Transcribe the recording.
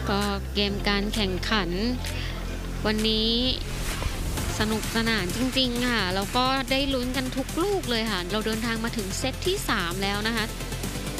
ก็เกมการแข่งขันวันนี้สนุกสนานจริงๆค่ะแล้วก็ได้ลุ้นกันทุกลูกเลยค่ะเราเดินทางมาถึงเซตที่3แล้วนะคะ